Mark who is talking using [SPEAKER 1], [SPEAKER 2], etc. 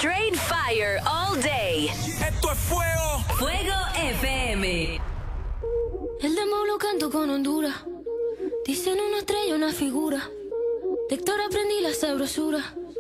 [SPEAKER 1] Straight fire all day.
[SPEAKER 2] Esto es fuego.
[SPEAKER 1] Fuego FM.
[SPEAKER 3] El demo lo canto con Honduras. Dicen una estrella, una figura. De Héctor aprendí la sabrosura.